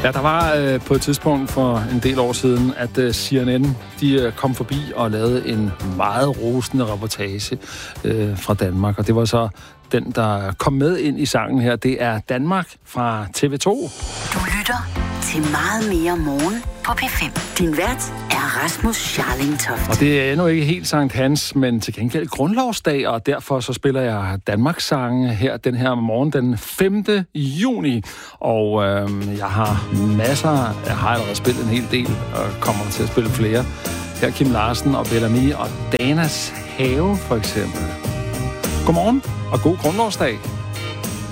Ja, der var på et tidspunkt for en del år siden, at CNN de kom forbi og lavede en meget rosende reportage fra Danmark. Og det var så den, der kom med ind i sangen her. Det er Danmark fra TV2. Du lytter til Meget mere morgen på P5. Din vært er Rasmus Scharling Toft. Og det er endnu ikke helt Sankt Hans, men til gengæld grundlovsdag, og derfor så spiller jeg Danmarks sange her den her morgen den 5. juni. Og jeg har jeg har allerede spillet en hel del, og kommer til at spille flere. Her Kim Larsen og Bellamy og Danas Have for eksempel. Godmorgen og god grundlovsdag.